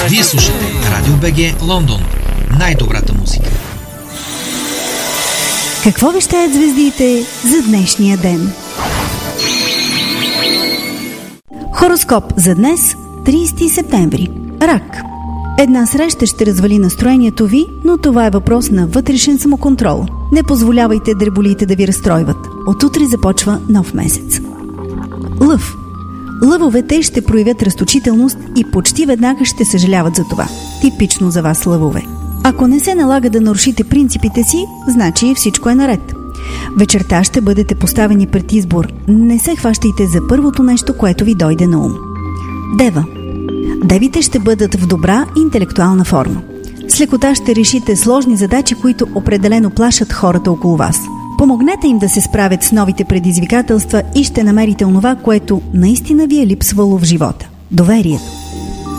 Вие слушате Радио БГ Лондон. Най-добрата музика. Какво вещаят звездите за днешния ден? Хороскоп за днес, 30 септември. Рак. Една среща ще развали настроението ви, но това е въпрос на вътрешен самоконтрол. Не позволявайте дреболиите да ви разстройват. От утре започва нов месец. Лъв. Лъвовете ще проявят разточителност и почти веднага ще съжаляват за това. Типично за вас, лъвове. Ако не се налага да нарушите принципите си, значи всичко е наред. Вечерта ще бъдете поставени пред избор. Не се хващайте за първото нещо, което ви дойде на ум. Дева. Девите ще бъдат в добра интелектуална форма. С лекота ще решите сложни задачи, които определено плашат хората около вас. Помогнете им да се справят с новите предизвикателства и ще намерите онова, което наистина ви е липсвало в живота. Доверието.